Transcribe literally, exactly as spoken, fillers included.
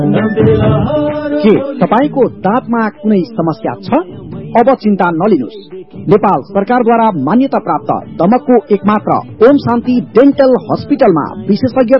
के तपाईको दाँतमा कुनै समस्या छ? अब चिन्ता नलिनुस्। नेपाल सरकारद्वारा मान्यता प्राप्त दमकको एकमात्र ओम शान्ति डेन्टल हस्पिटलमा विशेषज्ञ